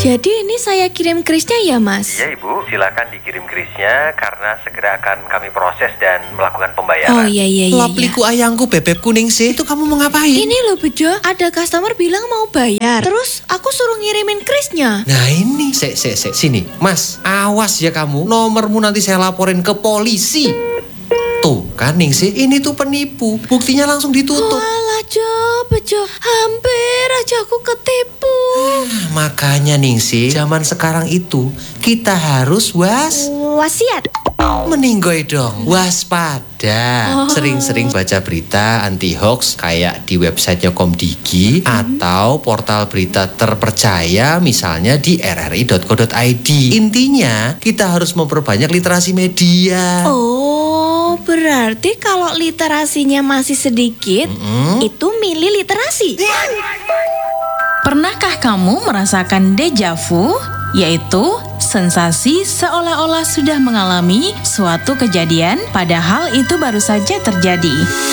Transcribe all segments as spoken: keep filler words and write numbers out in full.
Jadi ini saya kirim krisnya ya, Mas? Iya Ibu, silakan dikirim krisnya karena segera akan kami proses dan melakukan pembayaran. Oh iya iya iya. Lapliku ayangku bebek kuning sih. Itu kamu mau ngapain? Ini loh Bejo, ada customer bilang mau bayar. Terus aku suruh ngirimin krisnya. Nah ini, sek sek sek sini, Mas. Awas ya kamu, nomormu nanti saya laporin ke polisi. Tuh kan Ningsih, ini tuh penipu. Buktinya langsung ditutup. Walah Jo, Bejo, hampir aja aku ketipu. Ah, makanya Ningsih, zaman sekarang itu kita harus was Wasiat. meninggoy dong, waspada. Oh. Sering-sering baca berita anti hoax kayak di websitenya Komdigi Hmm. atau portal berita terpercaya misalnya di r r i dot co dot i d. Intinya kita harus memperbanyak literasi media. Oh, berarti kalau literasinya masih sedikit, Mm-mm. itu milih literasi. Pernahkah kamu merasakan deja vu? Yaitu sensasi seolah-olah sudah mengalami suatu kejadian padahal itu baru saja terjadi.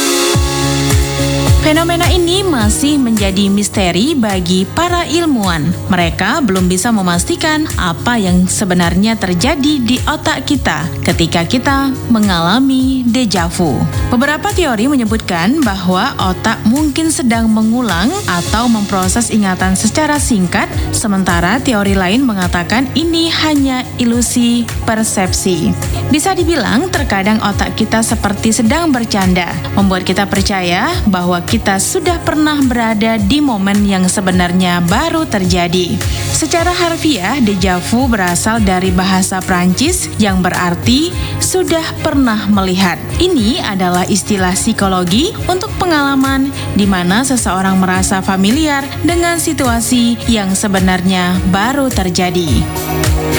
Fenomena ini masih menjadi misteri bagi para ilmuwan. Mereka belum bisa memastikan apa yang sebenarnya terjadi di otak kita ketika kita mengalami deja vu. Beberapa teori menyebutkan bahwa otak mungkin sedang mengulang atau memproses ingatan secara singkat, sementara teori lain mengatakan ini hanya ilusi persepsi. Bisa dibilang terkadang otak kita seperti sedang bercanda, membuat kita percaya bahwa kita sudah pernah berada di momen yang sebenarnya baru terjadi. Secara harfiah, deja vu berasal dari bahasa Prancis yang berarti sudah pernah melihat. Ini adalah istilah psikologi untuk pengalaman di mana seseorang merasa familiar dengan situasi yang sebenarnya baru terjadi.